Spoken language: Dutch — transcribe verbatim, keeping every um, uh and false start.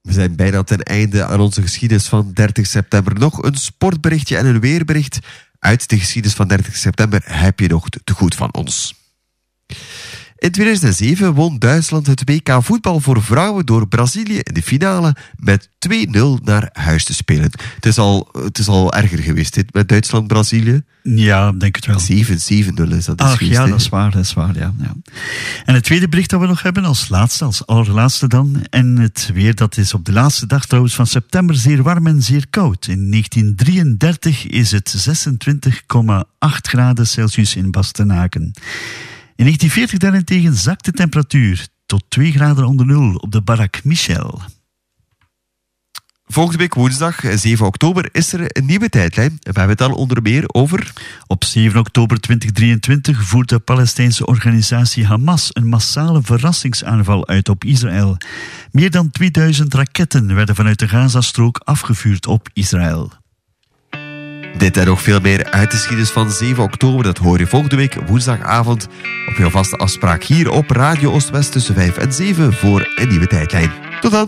We zijn bijna ten einde aan onze geschiedenis van dertig september. Nog een sportberichtje en een weerbericht. Uit de geschiedenis van dertig september heb je nog te goed van ons. In tweeduizend zeven won Duitsland het W K voetbal voor vrouwen door Brazilië in de finale met twee nul naar huis te spelen. Het is al, het is al erger geweest dit met Duitsland-Brazilië. Ja, denk het wel. zeven zeven nul is dat. Ach geweest, ja, he? dat is waar, dat is waar, ja, ja. En het tweede bericht dat we nog hebben, als laatste, als allerlaatste dan. En het weer, dat is op de laatste dag trouwens van september zeer warm en zeer koud. In negentien drieëndertig is het zesentwintig komma acht graden Celsius in Bastenaken. In negentien veertig daarentegen zakt de temperatuur tot twee graden onder nul op de Barak Michel. Volgende week woensdag, zeven oktober, is er een nieuwe tijdlijn. We hebben het al onder meer over... Op zeven oktober tweeduizend drieëntwintig voert de Palestijnse organisatie Hamas een massale verrassingsaanval uit op Israël. Meer dan tweeduizend raketten werden vanuit de Gazastrook afgevuurd op Israël. Dit en nog veel meer uit de geschiedenis van zeven oktober. Dat hoor je volgende week woensdagavond op jouw vaste afspraak hier op Radio Oost-West tussen vijf en zeven voor een nieuwe tijdlijn.